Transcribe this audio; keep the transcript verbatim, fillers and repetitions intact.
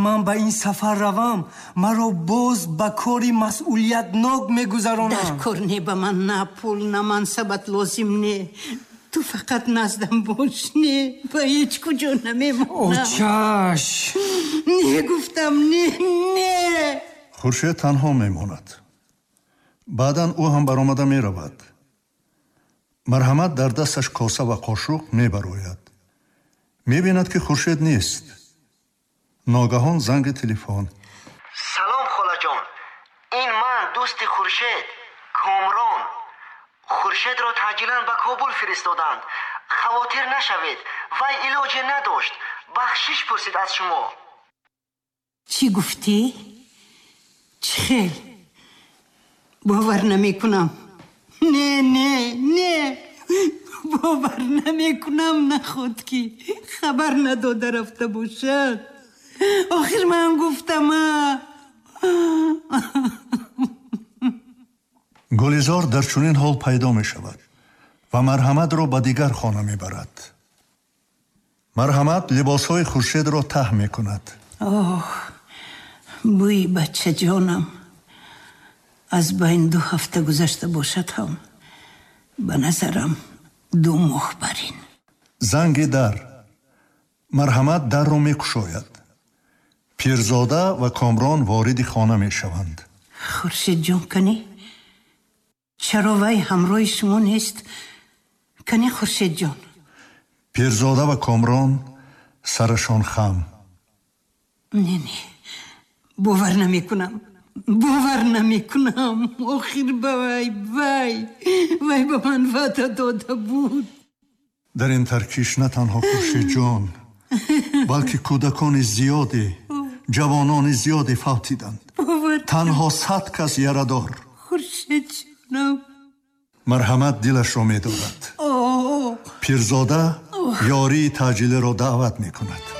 ман ба ин сафар равам, маро боз ба кори масъулиятнок мегузаронам. дар кор не ба ман на пул на мансабат лозим не. ту фақат наздам бош, не ба ҳеҷ куҷо намемонам. о чаш не гуфтам, не не. хуршед танҳо мемонад. баъдан ӯ ҳам баромада меравад. марҳамат дар дасташ коса ва қошуқ мебарояд. мебинад ки хуршед нест. ногаҳон занги телефон. салом холаҷон, ин ман дӯсти хуршед, комрон. хуршедро таъҷилан ба кобул фиристоданд. хавотир нашавед, вай илоҷе надошт. бахшиш пурсид аз шумо. чӣ гуфтӣ? чӣ хел? бовар намекунам. не не не бовар намекунам. нахуд ки хабар надода рафта бошад. охир ман гуфтама. гулизор дар чунин ҳол пайдо мешавад ва марҳаматро ба дигар хона мебарад. марҳамат либосҳои хуршедро таҳ мекунад. ох, бӯи бачаҷонам. аз байн ду ҳафта гузашта бошад ҳам ба назарам ду моҳ барин. занги дар. марҳамат дарро мекушояд. пирзода ва комрон вориди хона мешаванд. хуршедҷон канӣ? чаро вай ҳамроҳи шумо нест? канӣ хуршедҷон? пирзода ва комрон сарашон хам. не не бовар намекунам. бовар намекунам. охир ба вай вай вай ба ман ваъда дода буд. дар ин таркиш на танҳо хуршедҷон балки кӯдакони зиёде, ҷавонони зиёде фавтиданд. танҳо сад кас ярадор. хуршедҷонам. марҳамат дилашро медорад. пирзода ёрии таъҷилиро даъват мекунад.